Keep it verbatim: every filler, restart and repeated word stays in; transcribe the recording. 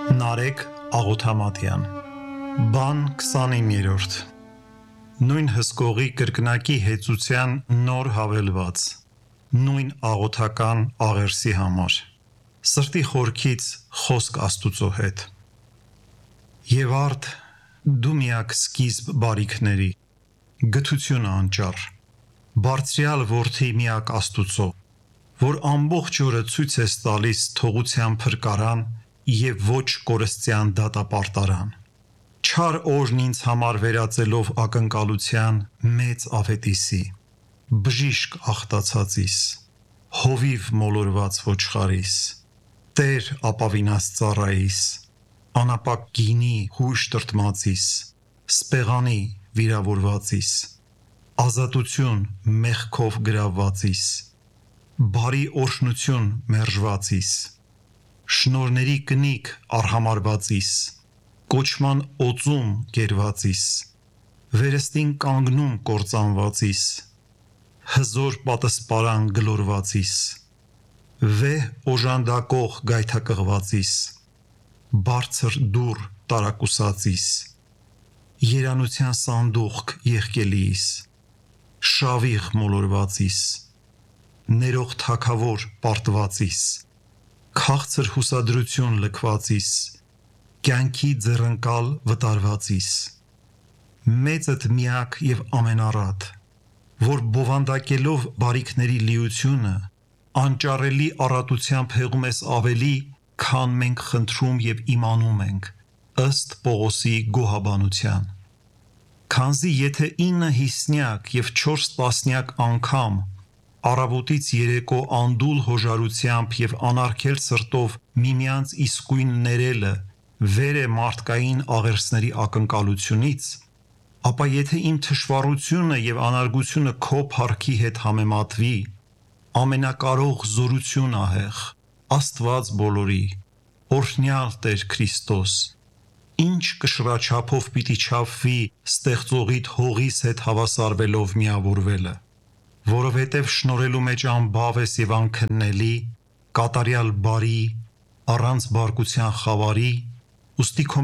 Նարեկ Աղոթամատյան Բան քսանիններորդ Նույն հսկողի կրկնակի հեծության նոր հավելված Նույն աղոթական աղերսի համար Սրտի խորքից խոսք Աստուծո հետ Եվ արդ դու միակ սկիզբ բարիքների Գթությունը անճար Բարձրյալ որդի միակ Աստուծո Որ ամբողջ օրը ցույց ես տալիս թողության փրկարան և ոչ կորստյան դատապարտարան Չար օրն ինձ համար վերածելով ակնկալության մեծ աղետիսի Բժիշկ աղտացածիս Հովիվ մոլորված ոչխարիս Տեր ապավինած ծառայիս Անապակ գինի հույժ տրտմածիս Սպեղանի վիրավորվածիս Ազատություն մեղքով գրավվածիս Բարի օրհնություն մերժվածիս Շնորհների կնիկ արհամարհվածիս Կոչման օծում կերվածիս Վերստին կանգնում կործանվածիս Հզոր պատսպարան գլորվածիս Վեհ օժանդակող գայթակղվածիս Բարձր դուռ տարակուսածիս Երանության սանդուղք եղկելիիս Շավիղ մոլորվածիս Ներող թագավոր պարտվածիս Քաղցր հուսադրություն լքվածիս Կյանքի ձեռնկալ վտարվածիս Մեծդ միակ և ամենառատ Որ բովանդակելով բարիքների լիությունը Անճարելի առատությամբ հեղում ես ավելի Քան մենք խնդրում և իմանում ենք Ըստ Պողոսի գոհաբանության Քանզի եթե ինը հիսնյակ և չորս տասնյակ անգամ Առավոտից երեկո անդուլ հոժարությամբ և անարգել սրտով միմյանց իսկույն ներելը վեր է մարդկային աղերսների ակնկալությունից, ապա եթե իմ թշվառությունը և անարգությունը քո փառքի հետ համեմատվի, ամենակարող զորություն ահեղ, Աստված բոլորի, օրհնյալ Տեր Քրիստոս, ինչ կշռաչափով պիտի չափվի ստեղծողիդ հողիս հետ հավասարվելով միավորվելը, որովհետև շնորհելու մեջ անբավ ես և անքննելի, կատարյալ բարի, առանց բարկության խավարի, ուստի քո